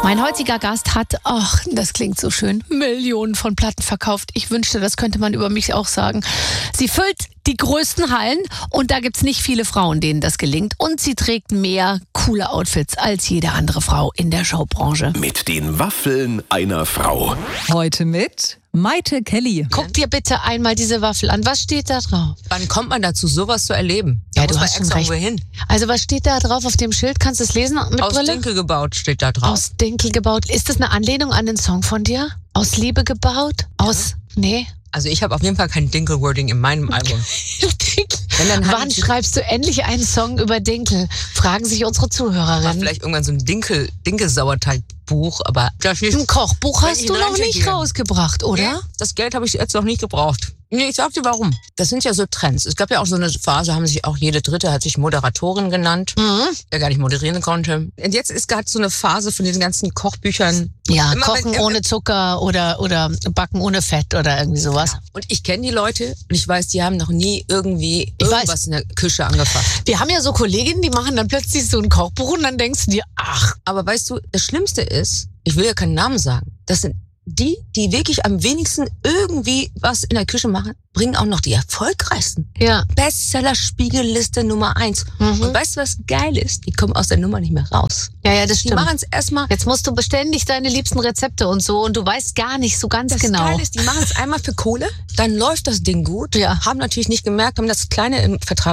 Mein heutiger Gast hat, ach, das klingt so schön, Millionen von Platten verkauft. Ich wünschte, das könnte man über mich auch sagen. Sie füllt die größten Hallen und da gibt's nicht viele Frauen, denen das gelingt. Und sie trägt mehr coole Outfits als jede andere Frau in der Showbranche. Mit den Waffeln einer Frau. Heute mit Maite Kelly. Guck dir bitte einmal diese Waffel an. Was steht da drauf? Wann kommt man dazu, sowas zu erleben? Ja, Da du muss man hast schon extra recht. irgendwo hin. Also was steht da drauf auf dem Schild? Kannst du es lesen mit Aus Brille? Dinkel gebaut steht da drauf. Aus Dinkel gebaut. Ist das eine Anlehnung an den Song von dir? Aus Liebe gebaut? Aus... Nee? Also ich habe auf jeden Fall kein Dinkel-Wording in meinem Album. Wenn, dann Wann schreibst du endlich einen Song über Dinkel? Fragen sich unsere War Zuhörerinnen. vielleicht irgendwann so ein Dinkel-Sauerteig-Buch, aber das ist Ein Kochbuch Wenn hast ich du in noch Rente nicht gehe. rausgebracht, oder? Nee, das Geld habe ich jetzt noch nicht gebraucht. Nee, ich sag dir warum. Das sind ja so Trends. Es gab ja auch so eine Phase, haben sich auch jede Dritte hat sich Moderatorin genannt, der gar nicht moderieren konnte. Und jetzt ist gerade so eine Phase von diesen ganzen Kochbüchern. Ja, Immer Kochen wenn- ohne Zucker oder Backen ohne Fett oder irgendwie sowas. Und ich kenne die Leute und ich weiß, die haben noch nie irgendwie Ich weiß. irgendwas in der Küche angefasst. Wir haben ja so Kolleginnen, die machen dann plötzlich so ein Kochbuch und dann denkst du dir, ach, Aber weißt du, das Schlimmste ist, ich will ja keinen Namen sagen, das sind die wirklich am wenigsten irgendwie was in der Küche machen, bringen auch noch die erfolgreichsten. ja. Bestseller-Spiegelliste Nummer 1. Und weißt du, was geil ist? Die kommen aus der Nummer nicht mehr raus. Ja, das Die stimmt. machen es erstmal. Jetzt musst du beständig deine liebsten Rezepte und so und du weißt gar nicht so ganz Das genau. Geile ist, die machen es einmal für Kohle, dann läuft das Ding gut, Ja. haben natürlich nicht gemerkt, haben das Kleine im Vertrag